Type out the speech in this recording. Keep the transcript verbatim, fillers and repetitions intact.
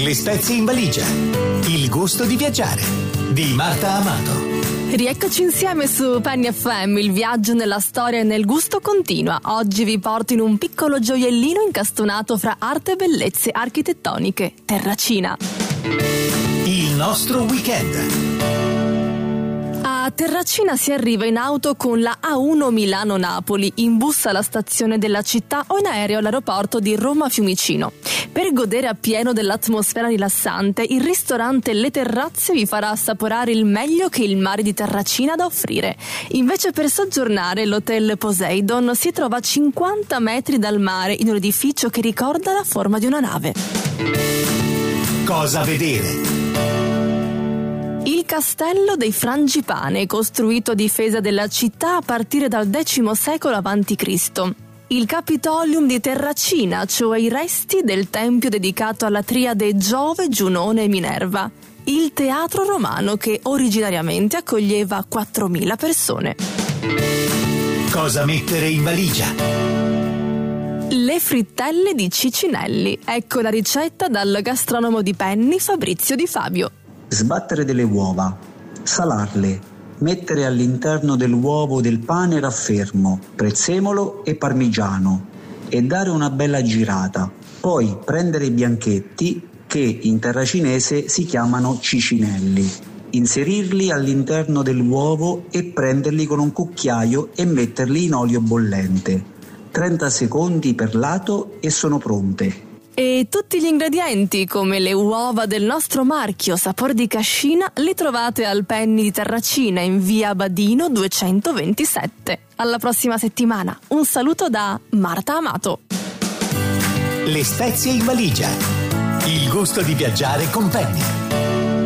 Le spezie in valigia. Il gusto di viaggiare. Di Marta Amato. Rieccoci insieme su Penny F M, il viaggio nella storia e nel gusto continua. Oggi vi porto in un piccolo gioiellino incastonato fra arte e bellezze architettoniche, Terracina. Il nostro weekend. A Terracina si arriva in auto con la A uno Milano-Napoli, in bus alla stazione della città o in aereo all'aeroporto di Roma-Fiumicino. Per godere appieno dell'atmosfera rilassante, il ristorante Le Terrazze vi farà assaporare il meglio che il mare di Terracina ha da offrire. Invece per soggiornare, l'hotel Poseidon si trova a cinquanta metri dal mare in un edificio che ricorda la forma di una nave. Cosa vedere? Il castello dei Frangipane, costruito a difesa della città a partire dal X secolo avanti Cristo. Il Capitolium di Terracina, cioè i resti del tempio dedicato alla triade Giove, Giunone e Minerva. Il teatro romano che originariamente accoglieva quattromila persone. Cosa mettere in valigia? Le frittelle di Cicinelli. Ecco la ricetta dal gastronomo di Penny, Fabrizio Di Fabio. Sbattere delle uova, salarle, mettere all'interno dell'uovo del pane raffermo, prezzemolo e parmigiano e dare una bella girata. Poi prendere i bianchetti, che in terracinese si chiamano cicinelli, inserirli all'interno dell'uovo e prenderli con un cucchiaio e metterli in olio bollente. trenta secondi per lato e sono pronte. E tutti gli ingredienti, come le uova del nostro marchio Sapore di Cascina, li trovate al Penny di Terracina in via Badino duecentoventisette. Alla prossima settimana. Un saluto da Marta Amato. Le spezie in valigia. Il gusto di viaggiare con Penny.